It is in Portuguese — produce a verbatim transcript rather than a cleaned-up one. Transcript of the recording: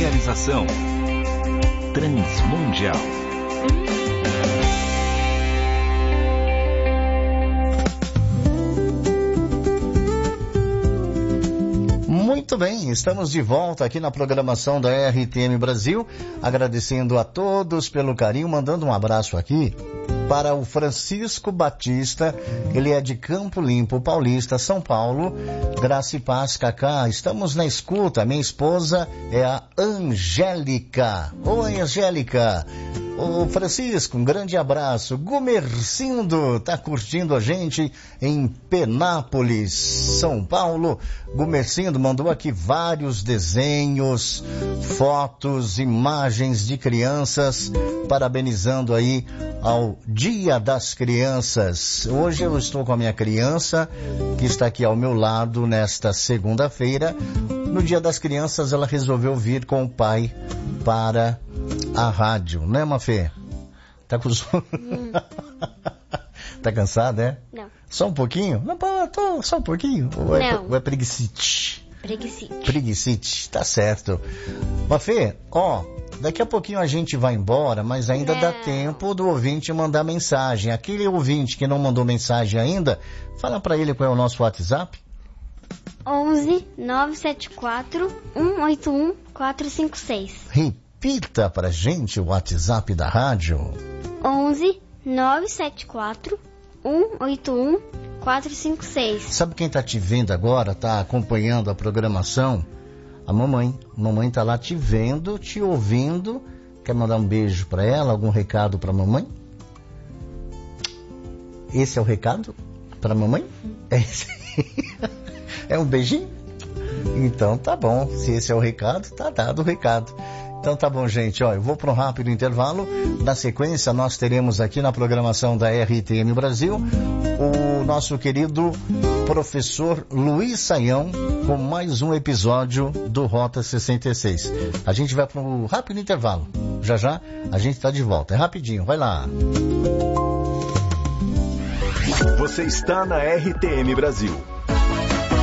Realização Transmundial. Muito bem, estamos de volta aqui na programação da R T M Brasil, agradecendo a todos pelo carinho, mandando um abraço aqui para o Francisco Batista, ele é de Campo Limpo, Paulista, São Paulo. Graça e paz, Cacá, estamos na escuta, minha esposa é a Angélica. Oi, Angélica. Ô Francisco, um grande abraço. Gumercindo tá curtindo a gente em Penápolis, São Paulo. Gumercindo mandou aqui vários desenhos, fotos, imagens de crianças, parabenizando aí ao Dia das Crianças. Hoje eu estou com a minha criança, que está aqui ao meu lado nesta segunda-feira. No Dia das Crianças ela resolveu vir com o pai para a rádio, né, Mafê? Tá com sono? Hum. Tá cansada, é? Não. Só um pouquinho? Não, tô, só um pouquinho? Ou é, Não. Ou é preguicite? Preguicite. Preguicite, tá certo. Mafê, ó, daqui a pouquinho a gente vai embora, mas ainda não. dá tempo do ouvinte mandar mensagem. Aquele ouvinte que não mandou mensagem ainda, fala pra ele qual é o nosso WhatsApp. onze nove sete quatro um oito um quatro cinco seis. Repita pra gente o WhatsApp da rádio. onze nove sete quatro um oito um quatro cinco seis. Sabe quem tá te vendo agora, tá acompanhando a programação? A mamãe. A mamãe tá lá te vendo, te ouvindo. Quer mandar um beijo pra ela? Algum recado pra mamãe? Esse é o recado pra mamãe? É esse? É um beijinho? Então tá bom. Se esse é o recado, tá dado o recado. Então tá bom, gente. Ó, eu vou para um rápido intervalo. Na sequência, nós teremos aqui na programação da R T M Brasil o nosso querido professor Luiz Saião com mais um episódio do Rota sessenta e seis. A gente vai para um rápido intervalo. Já já a gente está de volta. É rapidinho, vai lá. Você está na R T M Brasil.